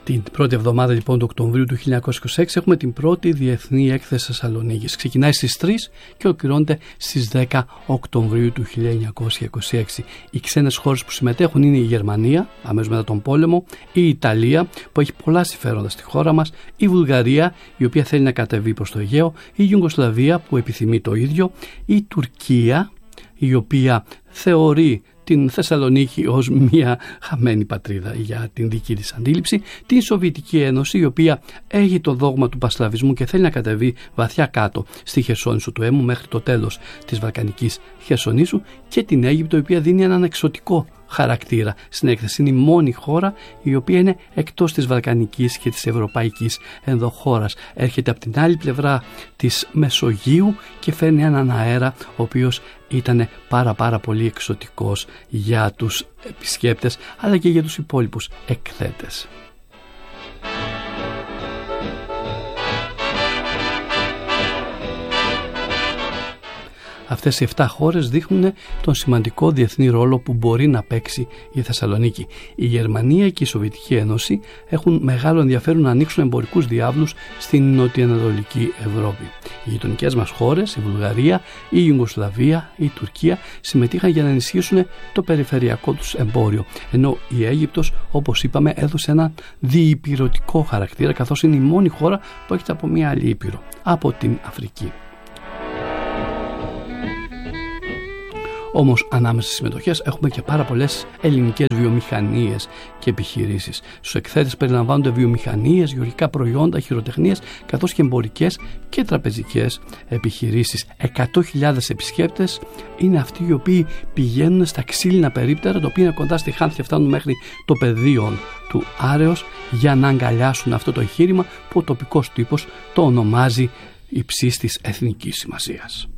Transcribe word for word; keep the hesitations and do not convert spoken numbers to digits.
Την πρώτη εβδομάδα λοιπόν του Οκτωβρίου του χίλια εννιακόσια είκοσι έξι έχουμε την πρώτη Διεθνή Έκθεση Θεσσαλονίκης. Ξεκινάει στις τρεις και ολοκληρώνεται στις δέκα Οκτωβρίου του χίλια εννιακόσια είκοσι έξι. Οι ξένες χώρες που συμμετέχουν είναι η Γερμανία, αμέσως μετά τον πόλεμο, η Ιταλία που έχει πολλά συμφέροντα στη χώρα μας, η Βουλγαρία η οποία θέλει να κατεβεί προς το Αιγαίο, η Ιουγκοσλαβία που επιθυμεί το ίδιο, η Τουρκία η οποία θεωρεί την Θεσσαλονίκη ως μια χαμένη πατρίδα για την δική της αντίληψη, την Σοβιετική Ένωση η οποία έχει το δόγμα του πασλαβισμού και θέλει να κατεβεί βαθιά κάτω στη Χερσόνησο του Έμμου μέχρι το τέλος της Βαλκανικής Χερσονήσου, και την Αίγυπτο η οποία δίνει έναν εξωτικό χαρακτήρα στην έκθεση. Είναι η μόνη χώρα η οποία είναι εκτός της βαλκανικής και της ευρωπαϊκής ενδοχώρας. Έρχεται από την άλλη πλευρά της Μεσογείου και φέρνει έναν αέρα ο οποίος ήταν πάρα πάρα πολύ εξωτικός για τους επισκέπτες αλλά και για τους υπόλοιπους εκθέτες. Αυτές οι εφτά χώρες δείχνουν τον σημαντικό διεθνή ρόλο που μπορεί να παίξει η Θεσσαλονίκη. Η Γερμανία και η Σοβιετική Ένωση έχουν μεγάλο ενδιαφέρον να ανοίξουν εμπορικούς διάβλους στην νοτιοανατολική Ευρώπη. Οι γειτονικές μας χώρες, η Βουλγαρία, η Ιουγκοσλαβία, η Τουρκία συμμετείχαν για να ενισχύσουν το περιφερειακό τους εμπόριο. Ενώ η Αίγυπτος, όπως είπαμε, έδωσε ένα διυπηρωτικό χαρακτήρα, καθώς είναι η μόνη χώρα που έρχεται από μια άλλη ήπειρο, από την Αφρική. Όμως ανάμεσα στις συμμετοχές έχουμε και πάρα πολλές ελληνικές βιομηχανίες και επιχειρήσεις. Στους εκθέτες περιλαμβάνονται βιομηχανίες, γεωργικά προϊόντα, χειροτεχνίες, καθώς και εμπορικές και τραπεζικές επιχειρήσεις. εκατό χιλιάδες επισκέπτες είναι αυτοί οι οποίοι πηγαίνουν στα ξύλινα περίπτερα, τα οποία είναι κοντά στη Χάνθη και φτάνουν μέχρι το πεδίο του Άρεως, για να αγκαλιάσουν αυτό το εγχείρημα που ο τοπικός τύπος το ονομάζει υψής της εθνικής σημασίας.